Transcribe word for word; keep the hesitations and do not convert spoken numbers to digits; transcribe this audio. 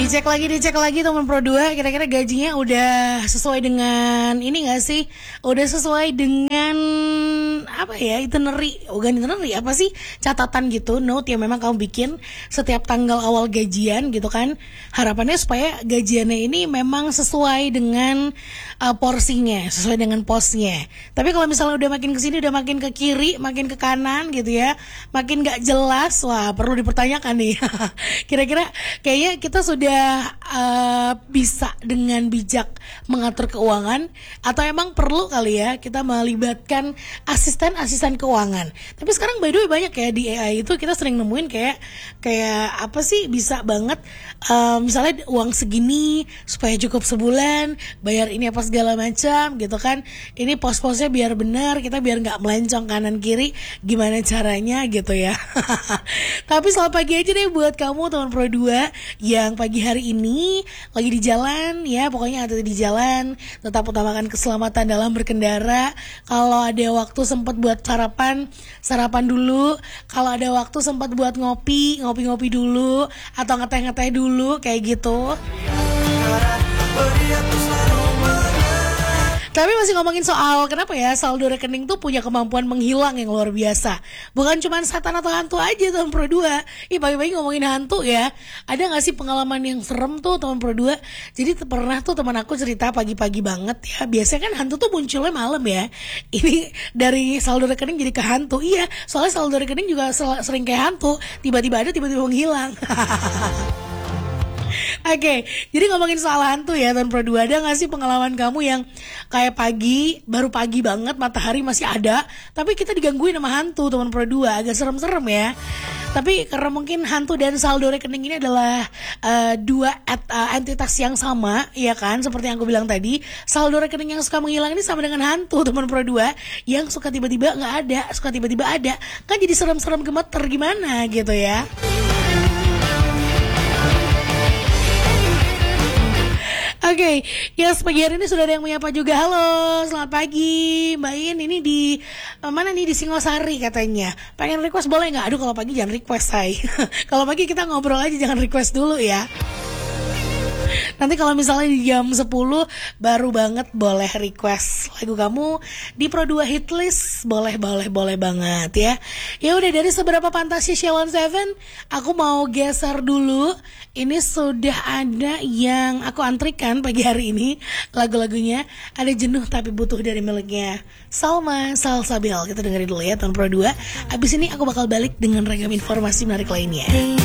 Dicek lagi, dicek lagi teman Pro dua, kira-kira gajinya udah sesuai dengan ini gak sih? Udah sesuai dengan apa ya, itinerary, bukan itinerary, apa sih, catatan gitu, note yang memang kamu bikin setiap tanggal awal gajian gitu kan. Harapannya supaya gajiannya ini memang sesuai dengan uh, porsinya, sesuai dengan posnya. Tapi kalau misalnya udah makin kesini, udah makin ke kiri, makin ke kanan gitu ya, makin gak jelas, wah perlu dipertanyakan nih. Kira-kira kayaknya kita sudah uh, bisa dengan bijak mengatur keuangan, atau emang perlu kali ya kita melibatkan asisten-asisten keuangan. Tapi sekarang by the way banyak ya di A I itu, kita sering nemuin kayak kayak apa sih, bisa banget uh, misalnya uang segini supaya cukup sebulan, bayar ini apa segala macam gitu kan. Ini pos-posnya biar benar, kita biar nggak melencong kanan kiri, gimana caranya gitu ya. Tapi selamat pagi aja deh buat kamu teman Pro dua yang pagi hari ini lagi di jalan ya, pokoknya hati-hati di jalan, tetap utamakan keselamatan dalam berkendara. Kalau ada waktu sempat buat sarapan, sarapan dulu. Kalau ada waktu sempat buat ngopi, ngopi-ngopi dulu, atau ngeteh-ngeteh dulu kayak gitu. Tapi masih ngomongin soal kenapa ya saldo rekening tuh punya kemampuan menghilang yang luar biasa. Bukan cuma setan atau hantu aja teman Pro dua. Ih, pagi-pagi ngomongin hantu ya. Ada gak sih pengalaman yang serem tuh teman Pro dua? Jadi pernah tuh teman aku cerita pagi-pagi banget ya. Biasanya kan hantu tuh munculnya malam ya. Ini dari saldo rekening jadi ke hantu. Iya, soalnya saldo rekening juga sering kayak hantu. Tiba-tiba ada, tiba-tiba menghilang. Oke, okay, jadi ngomongin soal hantu ya Teman Pro dua, ada gak sih pengalaman kamu yang kayak pagi, baru pagi banget, matahari masih ada, tapi kita digangguin sama hantu Teman Pro dua, agak serem-serem ya. Tapi karena mungkin hantu dan saldo rekening ini adalah uh, dua et, uh, entitas yang sama, ya kan? Seperti yang aku bilang tadi, saldo rekening yang suka menghilang ini sama dengan hantu Teman Pro dua, yang suka tiba-tiba gak ada, suka tiba-tiba ada. Kan jadi serem-serem gemeter gimana gitu ya. Oke, okay, ya pagi hari ini sudah ada yang menyapa juga. Halo, selamat pagi Mbak In, ini di mana nih, di Singosari katanya. Pengen request boleh nggak? Aduh, kalau pagi jangan request say. Kalau pagi kita ngobrol aja, jangan request dulu ya. Nanti kalau misalnya di jam sepuluh baru banget boleh request lagu kamu di Pro dua Hitlist. Boleh, boleh, boleh banget ya. Ya udah, dari seberapa fantasi Shalon Seven, aku mau geser dulu. Ini sudah ada yang aku antrikan pagi hari ini lagu-lagunya. Ada Jenuh Tapi Butuh dari miliknya Salma Salsabil. Kita dengerin dulu ya Tahun Pro dua. Abis ini aku bakal balik dengan ragam informasi menarik lainnya.